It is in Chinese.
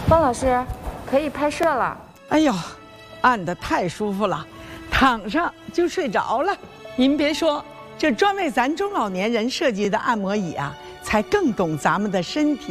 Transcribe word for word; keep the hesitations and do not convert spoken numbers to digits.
方老师，可以拍摄了。 哎呦，按得太舒服了，躺上就睡着了。您别说，这专为咱中老年人设计的按摩椅啊，才更懂咱们的身体。